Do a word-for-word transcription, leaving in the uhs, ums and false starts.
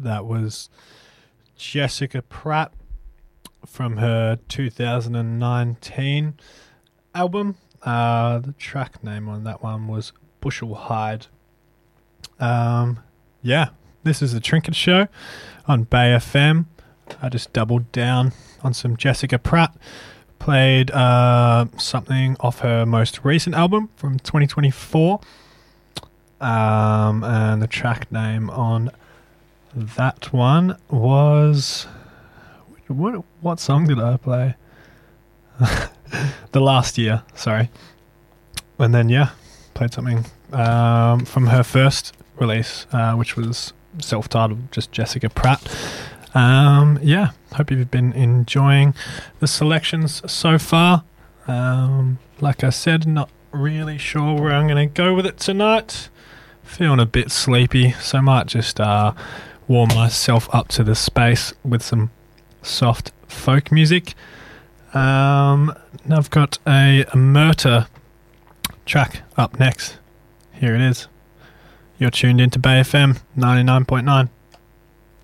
That was Jessica Pratt from her two thousand nineteen album. Uh, the track name on that one was Bushel Hide. Um, yeah, this is the Trinket Show on Bay F M. I just doubled down on some Jessica Pratt. Played uh, something off her most recent album from twenty twenty-four. Um, and the track name on that one was... What, what song did I play? The Last Year, sorry. And then, yeah, played something um, from her first release, uh, which was self-titled, just Jessica Pratt. Um, yeah, hope you've been enjoying the selections so far. Um, like I said, not really sure where I'm going to go with it tonight. Feeling a bit sleepy, so I might just uh, warm myself up to the space with some soft folk music. Um, I've got a, a Murta track up next. Here it is. You're tuned into Bay F M ninety-nine point nine.